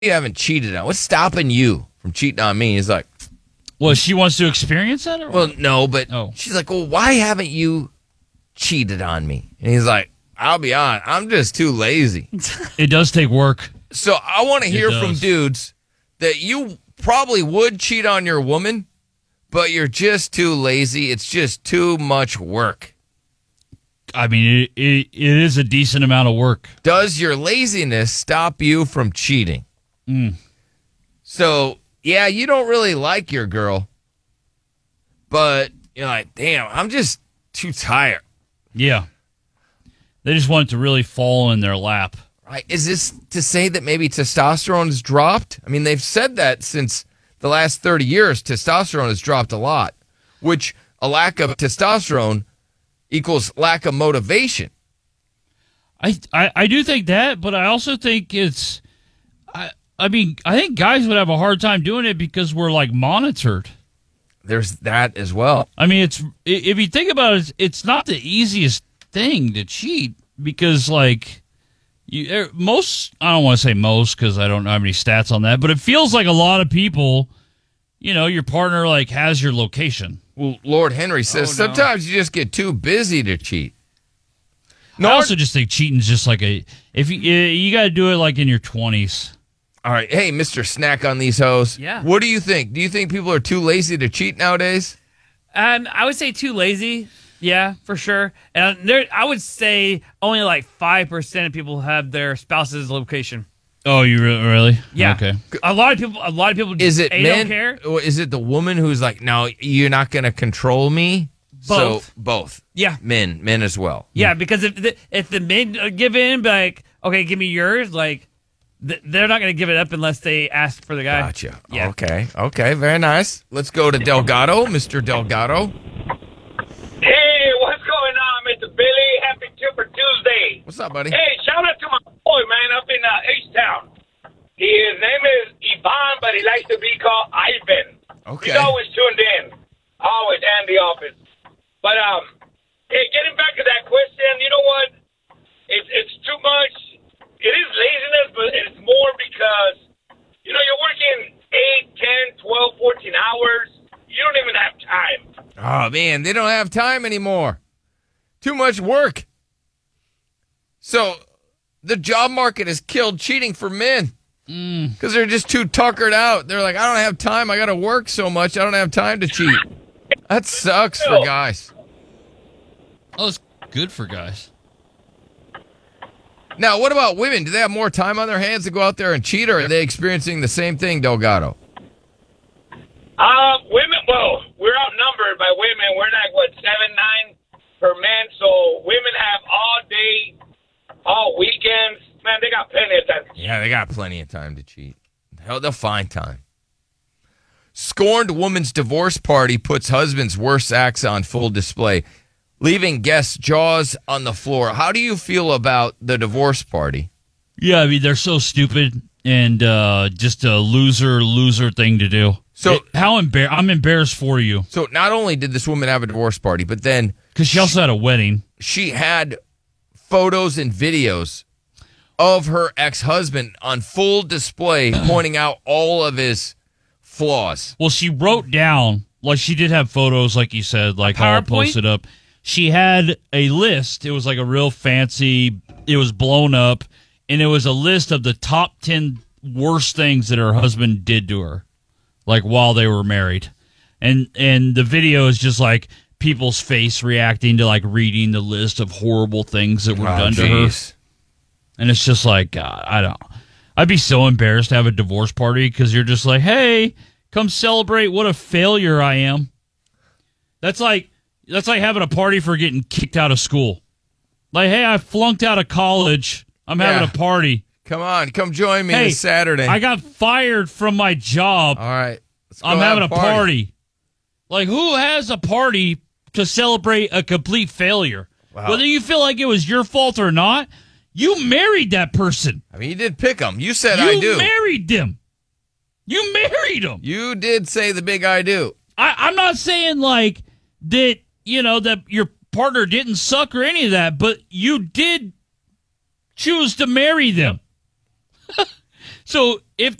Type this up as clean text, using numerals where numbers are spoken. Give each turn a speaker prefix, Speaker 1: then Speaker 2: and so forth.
Speaker 1: you haven't cheated on? What's stopping you from cheating on me? He's like,
Speaker 2: well, she wants to experience that? Or
Speaker 1: well, no, but
Speaker 2: Oh.
Speaker 1: she's like, well, why haven't you cheated on me? And he's like, I'll be honest, I'm just too lazy.
Speaker 2: It does take work.
Speaker 1: So I want to hear from
Speaker 2: does.
Speaker 1: dudes that you probably would cheat on your woman, but you're just too lazy. It's just too much work.
Speaker 2: I mean, it is a decent amount of work.
Speaker 1: Does your laziness stop you from cheating? So, yeah, you don't really like your girl, but you're like, damn, I'm just too tired.
Speaker 2: Yeah. They just want it to really fall in their lap.
Speaker 1: Right? Is this to say that maybe testosterone has dropped? I mean, they've said that since the last 30 years, testosterone has dropped a lot, which a lack of testosterone equals lack of motivation.
Speaker 2: I do think that, but I also think it's, I mean, I think guys would have a hard time doing it because we're like monitored.
Speaker 1: There's that as well.
Speaker 2: I mean, if you think about it, it's not the easiest thing to cheat because like most, I don't want to say most because I don't have any stats on that, but it feels like a lot of people, you know, your partner like has your location.
Speaker 1: Well, Lord Henry says sometimes you just get too busy to cheat.
Speaker 2: I also just think cheating's just like if you got to do it like in your 20s.
Speaker 1: All right. Hey, Mr. Snack on these hoes.
Speaker 3: Yeah.
Speaker 1: What do you think? Do you think people are too lazy to cheat nowadays?
Speaker 3: I would say too lazy. Yeah, for sure. And I would say only like 5% of people have their spouse's location.
Speaker 2: Oh, you really?
Speaker 3: Yeah.
Speaker 2: Okay.
Speaker 3: A lot of people.
Speaker 1: Is it
Speaker 3: A,
Speaker 1: men?
Speaker 3: don't care.
Speaker 1: Or is it the woman who's like, no, you're not going to control me?
Speaker 3: Both.
Speaker 1: So both.
Speaker 3: Yeah.
Speaker 1: Men as well.
Speaker 3: Yeah, because if the men give in, be like, okay, give me yours, like they're not going to give it up unless they ask for the guy.
Speaker 1: Gotcha.
Speaker 3: Yeah.
Speaker 1: Okay. Very nice. Let's go to Delgado, Mr. Delgado.
Speaker 4: Hey, what's going on, Mr. Billy? Happy Super Tuesday.
Speaker 1: What's up, buddy?
Speaker 4: Hey, shout out to my boy, man, up in H-Town. His name is Ivan, but he likes to be called Ivan.
Speaker 1: Okay.
Speaker 4: He's always tuned in. Always and the office. But, hey, getting back to that question, you know what? It's too much. It is laziness, but it's more because, you know, you're working 8, 10, 12, 14 hours. You don't even have time.
Speaker 1: Oh, man, they don't have time anymore. Too much work. So the job market has killed cheating for men because they're just too tuckered out. They're like, I don't have time. I got to work so much. I don't have time to cheat. That sucks for guys.
Speaker 2: Oh, it's good for guys.
Speaker 1: Now, what about women? Do they have more time on their hands to go out there and cheat, or are they experiencing the same thing, Delgado?
Speaker 4: Women, well, we're outnumbered by women. We're like, 7-9 per man. So women have all day, all weekends. Man, they got plenty of time.
Speaker 1: Yeah, they got plenty of time to cheat. Hell, they'll find time. Scorned woman's divorce party puts husband's worst acts on full display, leaving guests' jaws on the floor. How do you feel about the divorce party?
Speaker 2: Yeah, I mean, they're so stupid and just a loser thing to do.
Speaker 1: So
Speaker 2: I'm embarrassed for you.
Speaker 1: So not only did this woman have a divorce party, but then
Speaker 2: because she also had a wedding.
Speaker 1: She had photos and videos of her ex-husband on full display, pointing out all of his flaws.
Speaker 2: Well, she wrote down, like she did have photos, like you said, like all posted up. She had a list. It was like a real fancy, it was blown up, and it was a list of the top 10 worst things that her husband did to her, like while they were married. And the video is just like people's face reacting to like reading the list of horrible things that were done to her. And it's just like, God, I'd be so embarrassed to have a divorce party because you're just like, hey, come celebrate what a failure I am. That's like having a party for getting kicked out of school. Like, hey, I flunked out of college. I'm having a party.
Speaker 1: Come on, come join me this Saturday.
Speaker 2: I got fired from my job.
Speaker 1: All right.
Speaker 2: I'm having a party. Like, who has a party to celebrate a complete failure? Wow. Whether you feel like it was your fault or not, you married that person.
Speaker 1: I mean, you did pick him. You said I do.
Speaker 2: You married them. You married them.
Speaker 1: You did say the big I do.
Speaker 2: I'm not saying like that, you know, that your partner didn't suck or any of that, but you did choose to marry them. So if